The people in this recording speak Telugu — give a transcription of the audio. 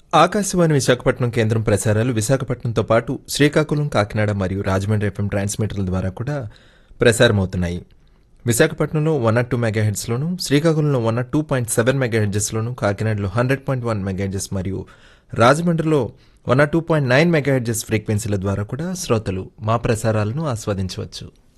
ఆకాశవాణి విశాఖపట్నం కేంద్రం ప్రసారాలు విశాఖపట్నంతో పాటు శ్రీకాకుళం, కాకినాడ మరియు రాజమండ్రి ఎఫ్ఎం ట్రాన్స్మిటర్ల ద్వారా కూడా ప్రసారమవుతున్నాయి. విశాఖపట్నంలో 102 మెగాహెర్ట్జ్లోను, శ్రీకాకుళంలో 102.7 మెగాహెర్ట్జ్లోను, కాకినాడలో 100.1 మెగాహెర్ట్జ్ మరియు రాజమండ్రిలో 102.9 మెగాహెర్ట్జ్ ఫ్రీక్వెన్సీల ద్వారా కూడా శ్రోతలు మా ప్రసారాలను ఆస్వాదించవచ్చు.